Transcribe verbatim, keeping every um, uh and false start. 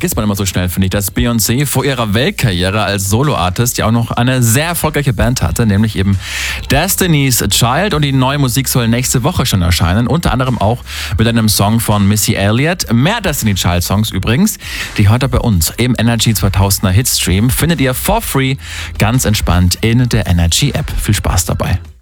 vergisst man immer so schnell, finde ich, dass Beyoncé vor ihrer Weltkarriere als Soloartist ja auch noch eine sehr erfolgreiche Band hatte, nämlich eben Destiny's Child, und die neue Musik soll nächste Woche schon erscheinen, unter anderem auch mit einem Song von Missy Elliott. Mehr Destiny Child Songs übrigens, die hört ihr bei uns im Energy zweitausender Hitstream, findet ihr for free ganz entspannt in der Energy App. Viel Spaß dabei.